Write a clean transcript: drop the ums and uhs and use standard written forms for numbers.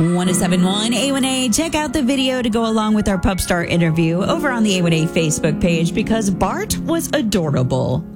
1071 A1A. Check out the video to go along with our Pup Star interview over on the A1A Facebook page because Bart was adorable.